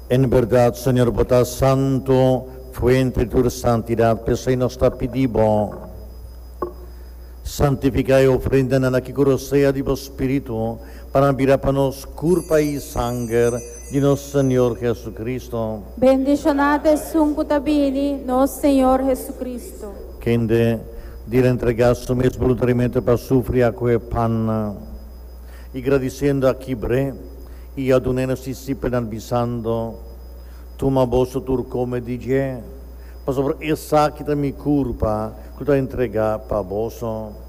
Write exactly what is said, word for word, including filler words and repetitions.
En verdad, Señor, vos santo, fuente de tu santidad, pese y nos pedimos. Santifica y ofrenda na que sea de vos Espíritu, para enviar para nos curpa y sangre de nuestro Señor Jesucristo. Bendicionate sunt tabili, nos Señor Jesucristo. Quien de dir entregar su mismo voluntariamente para sufrir a quel pan, y agradeciendo a Kibre, y ad un eno si si penalizando, tu ma bosso tur come dice, pa sobre essa che mi curpa, che ti entrega pa bosso.